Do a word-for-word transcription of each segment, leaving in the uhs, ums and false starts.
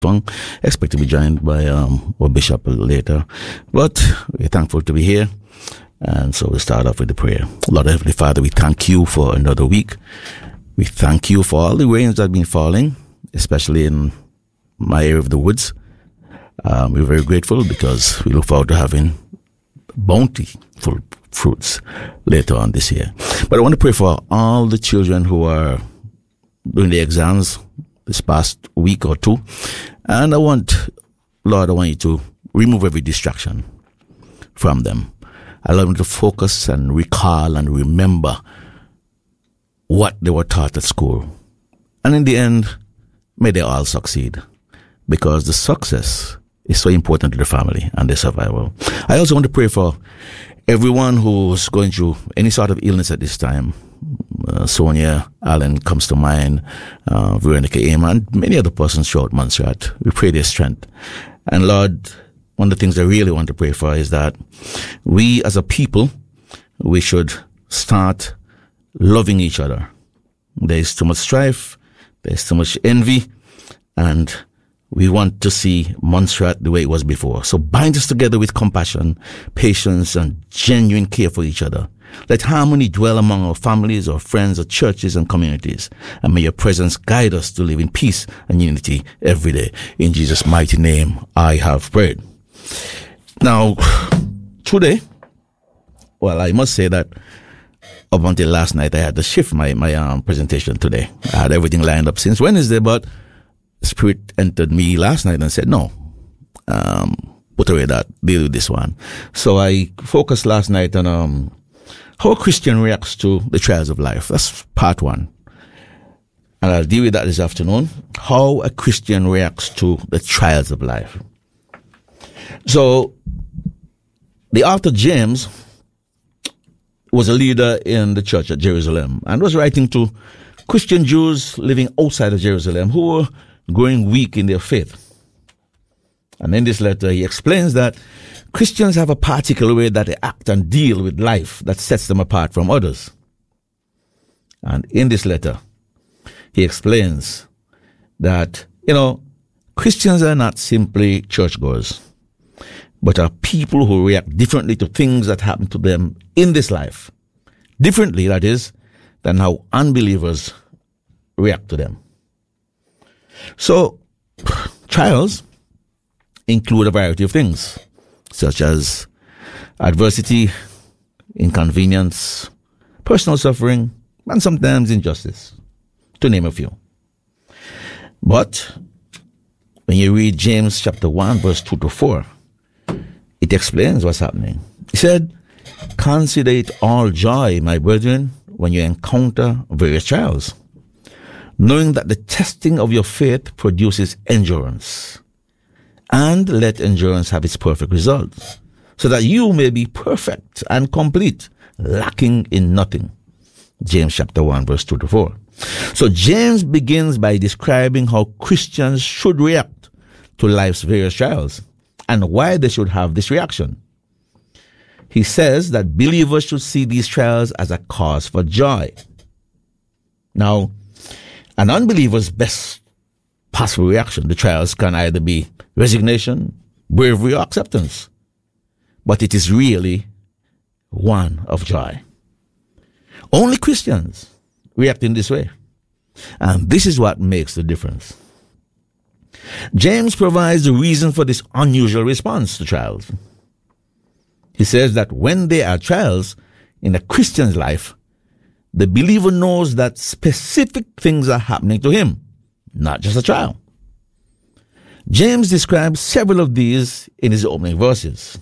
Tongue. Expect to be joined by um, our bishop later. But we're thankful to be here. And so we'll start off with the prayer. Lord Heavenly Father, we thank you for another week. We thank you for all the rains that have been falling, especially in my area of the woods. Um, we're very grateful because we look forward to having bountiful fruits later on this year. But I want to pray for all the children who are doing the exams this past week or two. And I want, Lord, I want you to remove every distraction from them. Allow them to focus and recall and remember what they were taught at school. And in the end, may they all succeed, because the success is so important to the family and their survival. I also want to pray for everyone who's going through any sort of illness at this time. Uh, Sonia Allen comes to mind, uh, Veronica Aim, and many other persons throughout Montserrat. We pray their strength. And Lord, one of the things I really want to pray for is that we as a people, we should start loving each other. There is too much strife, there is too much envy, and we want to see Montserrat the way it was before. So bind us together with compassion, patience, and genuine care for each other. Let harmony dwell among our families, our friends, our churches, and communities. And may your presence guide us to live in peace and unity every day. In Jesus' mighty name, I have prayed. Now, today, well, I must say that up until last night, I had to shift my, my um, presentation today. I had everything lined up since Wednesday, but Spirit entered me last night and said, no, um, put away that, deal with this one. So I focused last night on um, how a Christian reacts to the trials of life. That's part one. And I'll deal with that this afternoon. How a Christian reacts to the trials of life. So the author James was a leader in the church at Jerusalem and was writing to Christian Jews living outside of Jerusalem who were growing weak in their faith. And in this letter, he explains that Christians have a particular way that they act and deal with life that sets them apart from others. And in this letter, he explains that, you know, Christians are not simply churchgoers, but are people who react differently to things that happen to them in this life. Differently, that is, than how unbelievers react to them. So, trials include a variety of things, such as adversity, inconvenience, personal suffering, and sometimes injustice, to name a few. But when you read James chapter one, verse two to four, it explains what's happening. He said, "Consider it all joy, my brethren, when you encounter various trials, knowing that the testing of your faith produces endurance. And let endurance have its perfect result, so that you may be perfect and complete, lacking in nothing." James chapter one, verse two to four. So James begins by describing how Christians should react to life's various trials and why they should have this reaction. He says that believers should see these trials as a cause for joy. Now, an unbeliever's best possible reaction to trials can either be resignation, bravery, or acceptance. But it is really one of joy. Only Christians react in this way. And this is what makes the difference. James provides the reason for this unusual response to trials. He says that when there are trials in a Christian's life, the believer knows that specific things are happening to him, not just a trial. James describes several of these in his opening verses.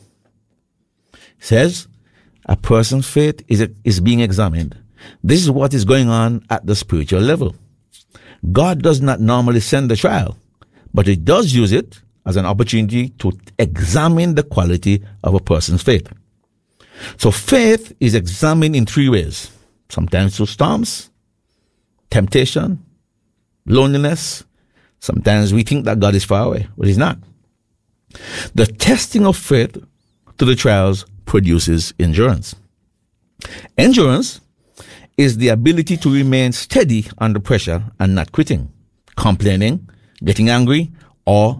He says, a person's faith is, is being examined. This is what is going on at the spiritual level. God does not normally send the trial, but he does use it as an opportunity to examine the quality of a person's faith. So faith is examined in three ways. Sometimes through storms, temptation, loneliness. Sometimes we think that God is far away, but he's not. The testing of faith to the trials produces endurance. Endurance is the ability to remain steady under pressure and not quitting, complaining, getting angry, or